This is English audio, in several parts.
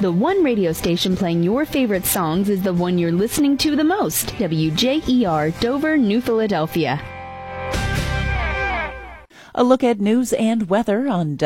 The one radio station playing your favorite songs is the one you're listening to the most. WJER, Dover, New Philadelphia. A look at news and weather on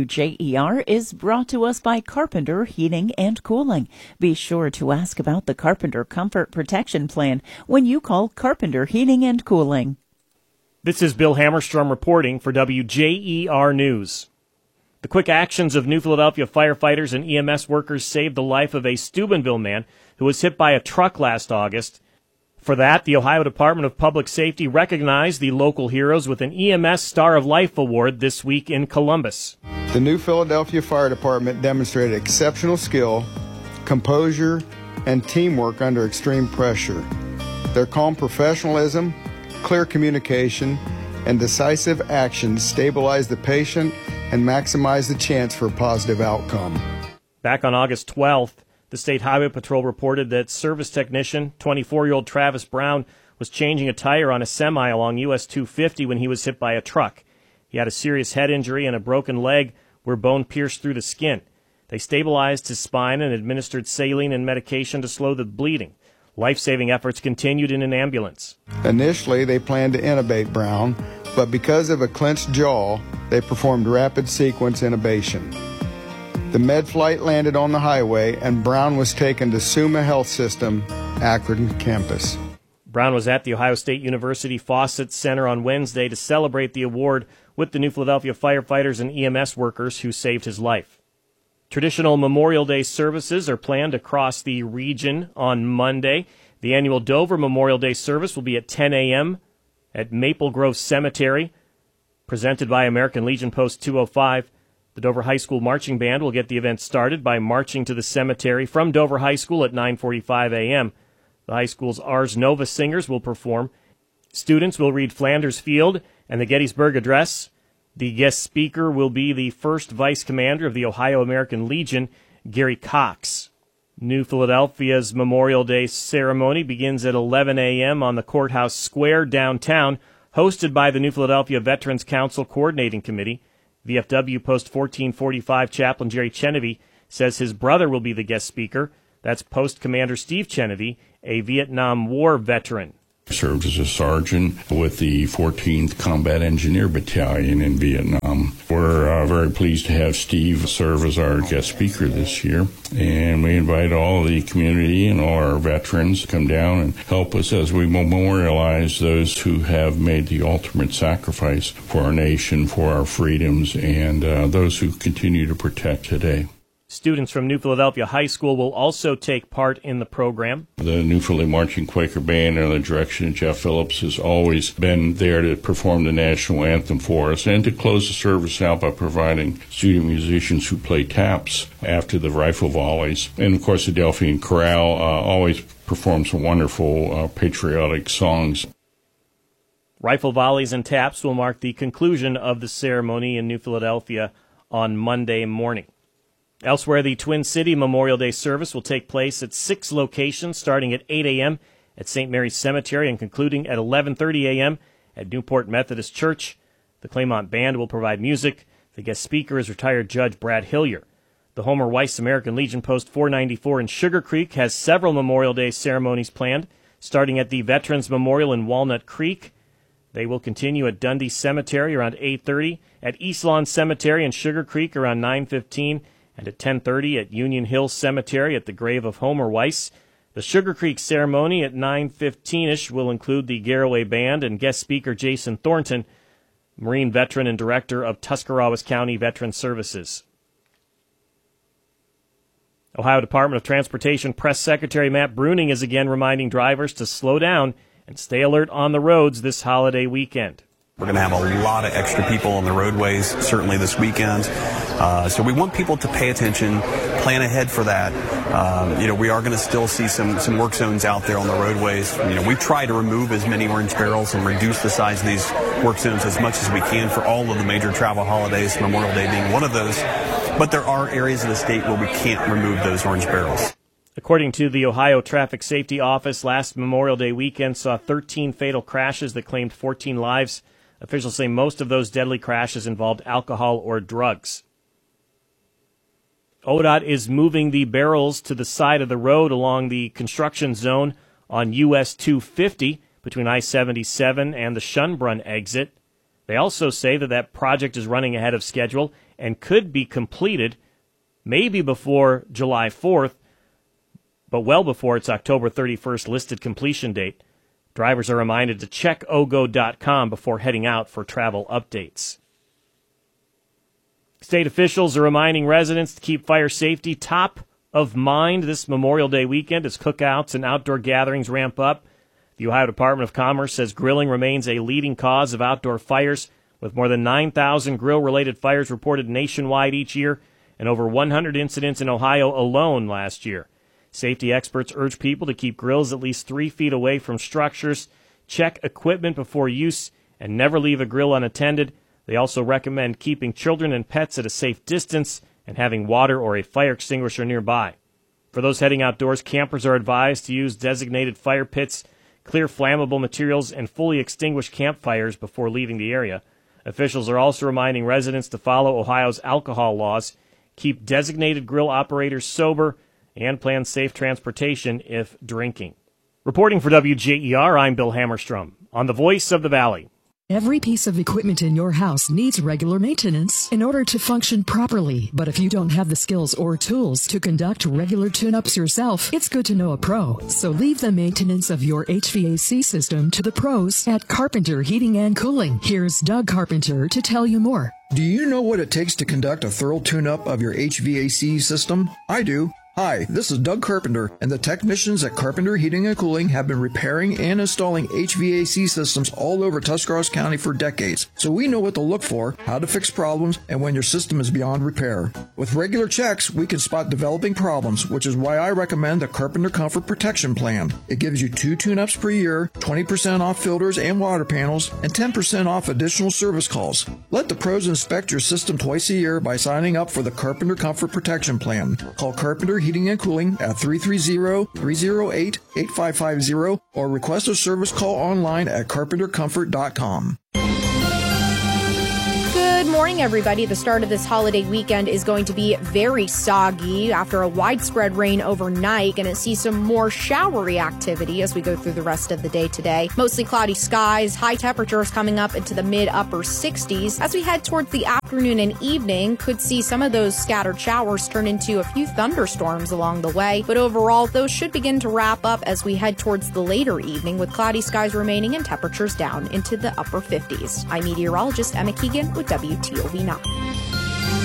WJER is brought to us by Carpenter Heating and Cooling. Be sure to ask about the Carpenter Comfort Protection Plan when you call Carpenter Heating and Cooling. This is Bill Hammerstrom reporting for WJER News. The quick actions of New Philadelphia firefighters and EMS workers saved the life of a Steubenville man who was hit by a truck last August. For that, the Ohio Department of Public Safety recognized the local heroes with an EMS Star of Life Award this week in Columbus. The New Philadelphia Fire Department demonstrated exceptional skill, composure, and teamwork under extreme pressure. Their calm professionalism, clear communication, and decisive actions stabilized the patient and maximized the chance for a positive outcome. Back on August 12th, the State Highway Patrol reported that service technician, 24-year-old Travis Brown, was changing a tire on a semi along US 250 when he was hit by a truck. He had a serious head injury and a broken leg where bone pierced through the skin. They stabilized his spine and administered saline and medication to slow the bleeding. Life-saving efforts continued in an ambulance. Initially, they planned to intubate Brown, but because of a clenched jaw, they performed rapid sequence intubation. The med flight landed on the highway, and Brown was taken to Summa Health System, Akron campus. Brown was at the Ohio State University Fawcett Center on Wednesday to celebrate the award with the New Philadelphia firefighters and EMS workers who saved his life. Traditional Memorial Day services are planned across the region on Monday. The annual Dover Memorial Day service will be at 10 a.m. at Maple Grove Cemetery, presented by American Legion Post 205. The Dover High School Marching Band will get the event started by marching to the cemetery from Dover High School at 9:45 a.m. The high school's Ars Nova singers will perform. Students will read Flanders Field and the Gettysburg Address. The guest speaker will be the first vice commander of the Ohio American Legion, Gary Cox. New Philadelphia's Memorial Day ceremony begins at 11 a.m. on the Courthouse Square downtown, hosted by the New Philadelphia Veterans Council Coordinating Committee. VFW Post 1445 Chaplain Jerry Chenevy says his brother will be the guest speaker. That's Post Commander Steve Chenevy, a Vietnam War veteran. Served as a sergeant with the 14th Combat Engineer Battalion in Vietnam. We're very pleased to have Steve serve as our guest speaker this year, and we invite all the community and all our veterans to come down and help us as we memorialize those who have made the ultimate sacrifice for our nation, for our freedoms, and those who continue to protect today. Students from New Philadelphia High School will also take part in the program. The New Philly Marching Quaker Band, under the direction of Jeff Phillips, has always been there to perform the national anthem for us and to close the service out by providing student musicians who play taps after the rifle volleys. And, of course, the Delphine Chorale always performs some wonderful patriotic songs. Rifle volleys and taps will mark the conclusion of the ceremony in New Philadelphia on Monday morning. Elsewhere, the Twin City Memorial Day service will take place at 6 locations, starting at 8 a.m. at St. Mary's Cemetery and concluding at 11:30 a.m. at Newport Methodist Church. The Claymont Band will provide music. The guest speaker is retired Judge Brad Hillier. The Homer Weiss American Legion Post 494 in Sugar Creek has several Memorial Day ceremonies planned, starting at the Veterans Memorial in Walnut Creek. They will continue at Dundee Cemetery around 8:30, at East Lawn Cemetery in Sugar Creek around 9:15, and at 10:30 at Union Hill Cemetery at the grave of Homer Weiss. The Sugar Creek ceremony at 9:15-ish will include the Garraway Band and guest speaker Jason Thornton, Marine veteran and director of Tuscarawas County Veteran Services. Ohio Department of Transportation Press Secretary Matt Bruning is again reminding drivers to slow down and stay alert on the roads this holiday weekend. We're going to have a lot of extra people on the roadways, certainly this weekend. So we want people to pay attention, plan ahead for that. We are going to still see some work zones out there on the roadways. We try to remove as many orange barrels and reduce the size of these work zones as much as we can for all of the major travel holidays, Memorial Day being one of those. But there are areas of the state where we can't remove those orange barrels. According to the Ohio Traffic Safety Office, last Memorial Day weekend saw 13 fatal crashes that claimed 14 lives. Officials say most of those deadly crashes involved alcohol or drugs. ODOT is moving the barrels to the side of the road along the construction zone on US 250 between I-77 and the Schönbrunn exit. They also say that project is running ahead of schedule and could be completed maybe before July 4th, but well before its October 31st listed completion date. Drivers are reminded to check ogo.com before heading out for travel updates. State officials are reminding residents to keep fire safety top of mind this Memorial Day weekend as cookouts and outdoor gatherings ramp up. The Ohio Department of Commerce says grilling remains a leading cause of outdoor fires, with more than 9,000 grill-related fires reported nationwide each year and over 100 incidents in Ohio alone last year. Safety experts urge people to keep grills at least 3 feet away from structures, check equipment before use, and never leave a grill unattended. They also recommend keeping children and pets at a safe distance and having water or a fire extinguisher nearby. For those heading outdoors, campers are advised to use designated fire pits, clear flammable materials, and fully extinguish campfires before leaving the area. Officials are also reminding residents to follow Ohio's alcohol laws, keep designated grill operators sober, and plan safe transportation if drinking. Reporting for WJER, I'm Bill Hammerstrom on the Voice of the Valley. Every piece of equipment in your house needs regular maintenance in order to function properly. But if you don't have the skills or tools to conduct regular tune-ups yourself, it's good to know a pro. So leave the maintenance of your HVAC system to the pros at Carpenter Heating and Cooling. Here's Doug Carpenter to tell you more. Do you know what it takes to conduct a thorough tune-up of your HVAC system? I do. Hi, this is Doug Carpenter, and the technicians at Carpenter Heating and Cooling have been repairing and installing HVAC systems all over Tuscarawas County for decades. So we know what to look for, how to fix problems, and when your system is beyond repair. With regular checks, we can spot developing problems, which is why I recommend the Carpenter Comfort Protection Plan. It gives you 2 tune-ups per year, 20% off filters and water panels, and 10% off additional service calls. Let the pros inspect your system twice a year by signing up for the Carpenter Comfort Protection Plan. Call Carpenter Heating and Cooling at 330-308-8550 or request a service call online at carpentercomfort.com. Good morning, everybody. The start of this holiday weekend is going to be very soggy after a widespread rain overnight. Going to see some more showery activity as we go through the rest of the day today. Mostly cloudy skies, high temperatures coming up into the mid-upper 60s. As we head towards the afternoon and evening, could see some of those scattered showers turn into a few thunderstorms along the way. But overall, those should begin to wrap up as we head towards the later evening, with cloudy skies remaining and temperatures down into the upper 50s. I'm meteorologist Emma Keegan with WTOV Now.